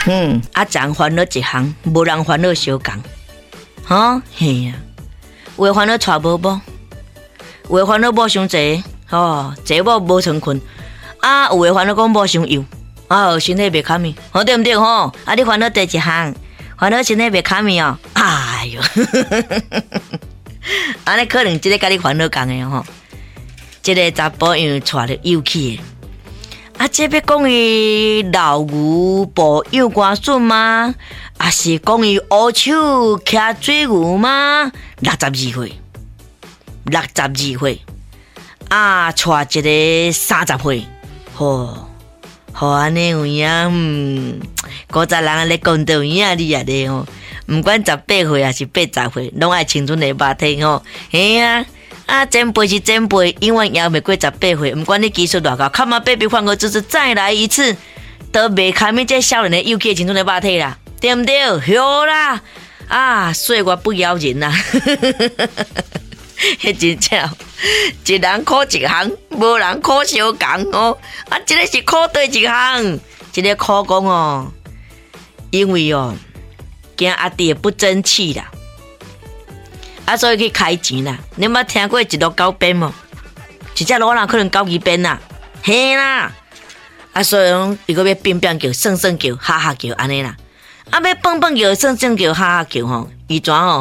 人烦恼一项，无人烦恼相共。嘿啊，有的烦恼娶无某，有的烦恼某伤济，济某无床困，有的烦恼讲某伤幼，身体袂堪面，对毋对你烦恼第一项，烦恼身体袂堪面哦，哎哟，安尼可能即个甲你烦恼共的即个查甫因为娶着幼气的，这要讲伊老牛步幼瓜笋吗？还是讲伊乌手骑水牛吗？62岁，62岁，娶一个30岁，安尼有影古早人安尼讲到影你啊咧毋管18岁还是80岁，拢爱青春的肉体嘿啊！前辈是前辈，永远也袂过18岁，毋管你技术偌高，看嘛baby换个姿势再来一次，都袂堪面这少年的幼气青春的肉体啦，对毋对？好啦，岁月不饶人啦，迄真正，一人苦一项，无人苦相共这个是苦对一项，这个苦讲因为惊阿弟不争气啦。所以去开钱啦！你捌听过一路狗鞭无？一只鹿人可能狗二鞭啦，嘿啦！所以伊个要变变叫、算算叫、哈哈叫安尼啦。要蹦蹦叫、算算叫、哈哈叫伊怎好？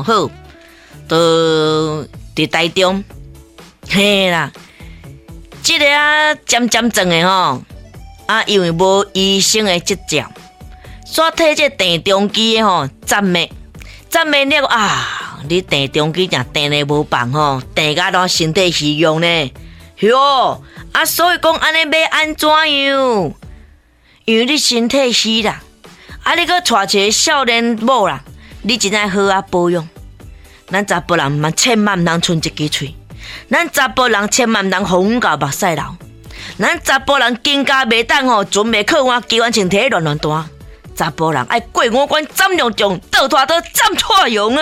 都伫台中，嘿啦！这个渐渐症的因为无医生的执照，所以替这电中机的暂灭了你电中机正电的无放电甲都身体虚用呢，所以讲安尼要安怎样？因为你身体虚啦，你搁娶一个少年某啦，你真爱好保养。咱查甫人嘛千万毋通剩一支喙，咱查甫人千万毋通红到目屎流，咱查甫人更加袂当准袂靠换机关身体乱弹。查甫人爱过五关斩六将，倒拖倒斩错用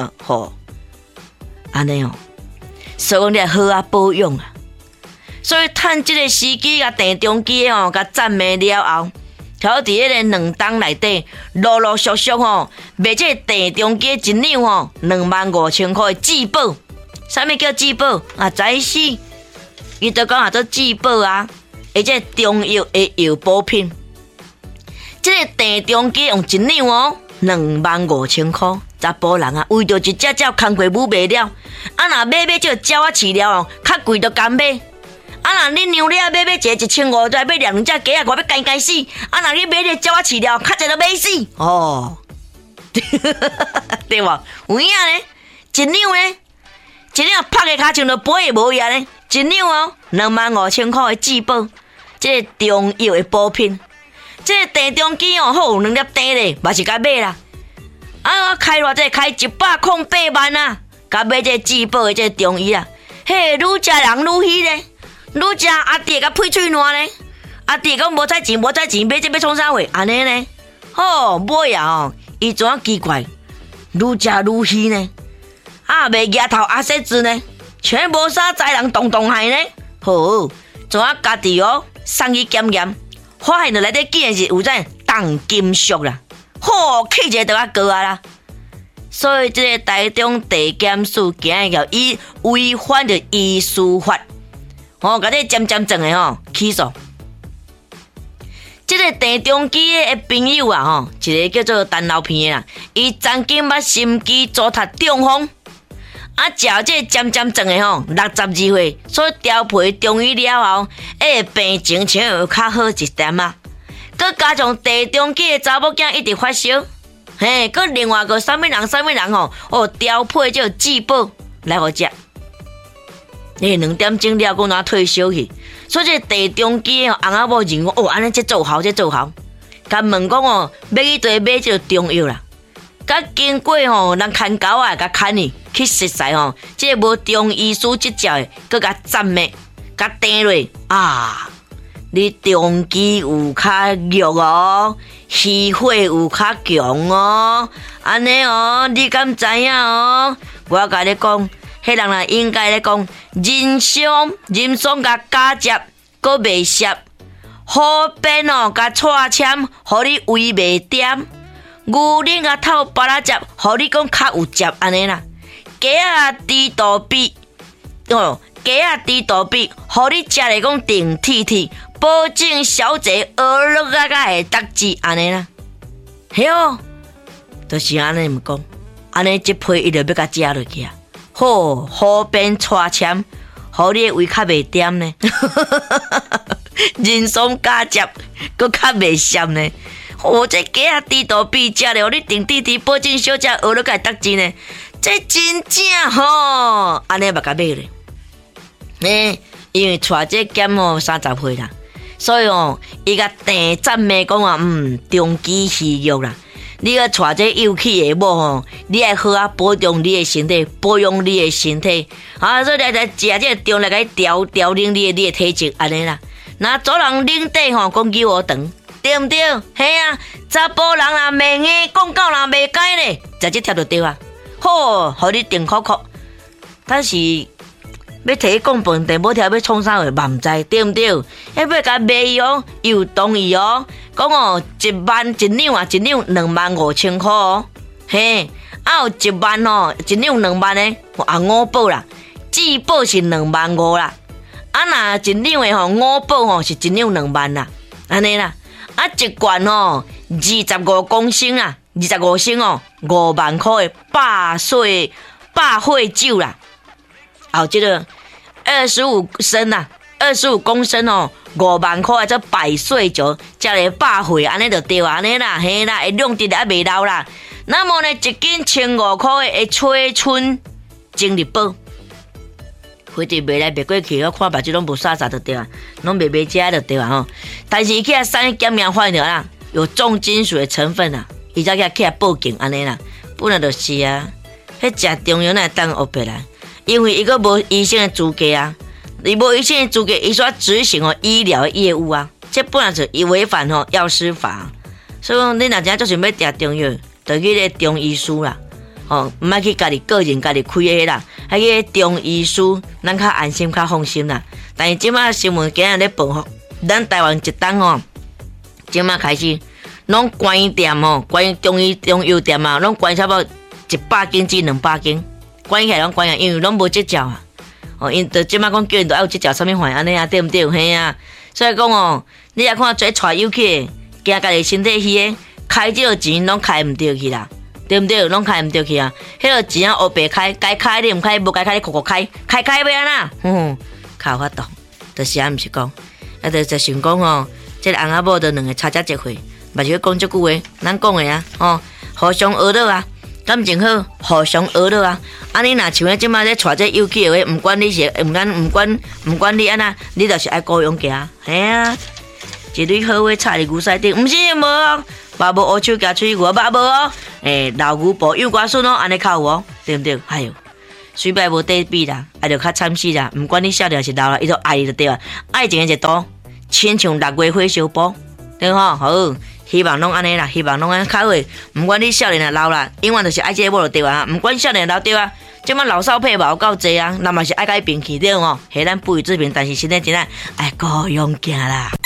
安尼所以讲你要好保养所以趁这个时机甲电中机甲暂灭了后，调伫迄个2档内底，陆陆续续卖这个电中机一两25000块的质保。啥物叫质保知死？伊就讲做质保而且中药的药补品。这个电中机用一两25000块，查甫人为着一只工过母卖了，若买这鸟饲料较贵就甘买。若你娘了买一个1500，再买2只鸡我要干死。若你买这鸟饲料，较济就买死。对无？有影呢？一两呢？一两拍个骹像就飞的无影呢？一两25000块的质保，这个中药的补品。这个电中机好2粒电咧，嘛是甲买啦。开偌济开108万甲买这质保的这中医嘿，愈食人愈虚咧，愈食阿弟甲屁喙烂咧，阿弟讲无采钱，买这要创啥货？安尼呢？买伊怎啊奇怪，愈食愈虚呢？袂额头色字呢？全无啥灾人动害呢？怎啊家己送去检验？发现到内底竟然是有这重金属啦，气一个就告啦。所以这个台中地检署今日要以违反着医师法，甲你渐渐整的起诉。这个电中机的朋友一个叫做陈老片的啦，伊曾经捌心肌组织中风。食这渐渐症的62岁，所以调配中医了后，病情像较好一点搁加上地中机的查某囝一直发烧，搁另外个啥物人调配这质保来互食，2点钟了讲哪退休去，所以这地中机翁仔某认为安尼这奏效，甲问讲要去对买这中药啦。甲经过人看狗甲看去熟悉这无中医师执照的，搁甲暂灭，甲订落你中机有较弱虚火有较强安尼你敢知影我甲你讲，迄人啦应该咧讲人参甲加接，搁袂涩， 河边哦，甲带签，互你胃袂点；牛奶甲透巴拉汁，互你讲较有汁安尼啦。鸡啊猪肚皮，鸡啊猪肚皮，互你食咧讲定铁铁，保证小姐鹅肉啊甲会得志安尼啦。嘿哦，就是安尼毋讲，安尼即批伊就要甲食落去啊。好，河边带签，互你胃较袂点呢。人松加汁，搁较袂咸呢。这鸡啊猪肚皮食了，你定铁铁，保证小姐鹅肉甲会得志呢。这真正吼，安尼嘛甲买咧。因为带这减哦30岁啦，所以哦，伊甲订赞美讲啊，中期喜育啦。你个带这幼气的某吼，你爱好啊保重你的身体，保养你的身体，所以来食这个中来甲调整你的体质安尼啦。那做人领底吼，讲究我长，对毋对？嘿啊，查甫人啦袂硬，讲到人袂改咧，食这贴就对啊。好，互你定酷酷，但是要摕去讲饭店，要要创啥话嘛毋知，对毋对？要甲卖伊哦，又同意哦，讲哦1万1两啊，1两25000块哦，嘿，有1万哦，1两2万呢，5保啦，自保是25000啦，若1两的吼5保吼是1两2万啦，安尼啦，一罐哦25公升啦。25升哦，5万块的百岁酒啦，这个25升啦，25公升哦，5万块这百岁酒，加来百岁安尼就对啊，安尼啦，嘿啦，会量值还袂老啦。那么呢，一斤1500块的吹春精力宝，回去卖来卖过去，我看目睭拢无啥就对啊，拢卖食就对啊吼。但是伊去啊3检验发现着啦，有重金属的成分啊。伊才起来报警安尼啦，本来就是啊，迄食中药哪会当学别啦？因为伊个无医生的资格啊，伊无医生的资格，伊所执行医疗业务啊，这本来就违反药师法，所以讲你若真做想要食中药，就去个中医师啦，毋爱去家己个人家己开个啦，还去中医师，咱较安心较放心啦。但是即马新闻今日咧报，咱台湾一档即马开始。拢关店关中药店啊，拢关差不多100斤至200斤，关起来拢关啊，因为拢无执照啊。因着即马讲叫因都要有执照，啥物款安尼啊，对毋对？嘿啊，所以讲你也看做带幼气，惊家己身体虚，开这个钱拢开唔对去啦，对毋对？拢开唔对去啊，迄个钱啊，黑白开，该开你唔开，无该开你酷开，开要安那？靠法度，就是毋是讲，就想讲这个翁仔某着两个差价一岁。嘛是要讲这句话，咱讲的啊，互相学乐啊，感情好，互相学乐啊。你若像迄即马咧带这幼气的话，毋管你是毋管你安那，你就是爱高勇行，嘿啊，一蕊好话插伫牛屎顶，毋是无哦，嘛无乌手夹喙牛，嘛无哦，老牛步幼寡孙安尼较有哦，对毋对？哎哟，水摆无底比啦，就较惨死啦。毋管你少年是老啦，伊都爱你就对啊，爱情的一道，亲像6月火烧煲，对吼，好。希望拢安尼啦，希望拢安较好。毋管你少年啊老啦，永远就是爱这个某就对啊。毋管少年老对啊，即马老少配嘛有够济啊，那嘛是爱甲伊平去对吼。系咱不予置评，但是现在真爱高勇行啦。